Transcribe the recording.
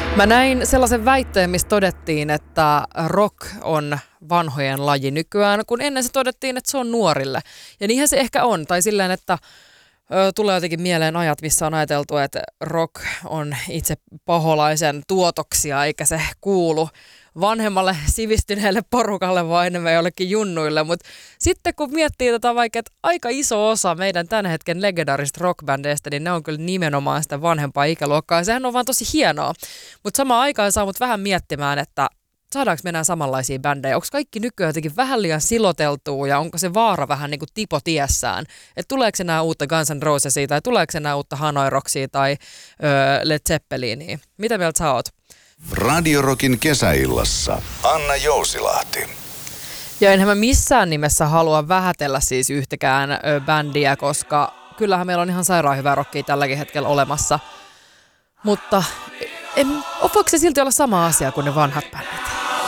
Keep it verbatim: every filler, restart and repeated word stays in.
Mä näin sellaisen väitteen, missä todettiin, että rock on vanhojen laji nykyään, kun ennen se todettiin, että se on nuorille. Ja niinhän se ehkä on, tai silleen, että ö, tulee jotenkin mieleen ajat, missä on ajateltu, että rock on itse paholaisen tuotoksia, eikä se kuulu vanhemmalle sivistyneelle porukalle, vaan enemmän jollekin junnuille. Mutta sitten kun miettii tätä vaikka, että aika iso osa meidän tämän hetken legendaarista rockbändeistä, niin ne on kyllä nimenomaan sitä vanhempaa ikäluokkaa. Ja sehän on vaan tosi hienoa. Mutta samaan aikaan saa mut vähän miettimään, että saadaanko me enää samanlaisia bändejä? Onko kaikki nykyään jotenkin vähän liian siloteltua ja onko se vaara vähän niin kuin tipo tiessään? Että tuleeko enää uutta Guns N' Rosesia tai tuleeko enää uutta Hanoi Rocksia tai öö, Led Zeppelinia? Mitä mieltä sä oot? Radio Rockin kesäillassa Anna Jousilahti. Ja enhän mä missään nimessä halua vähätellä siis yhtäkään ö, bändiä, koska kyllähän meillä on ihan sairaan hyvää rockia tälläkin hetkellä olemassa. Mutta en, voiko se silti olla sama asia kuin ne vanhat bändit?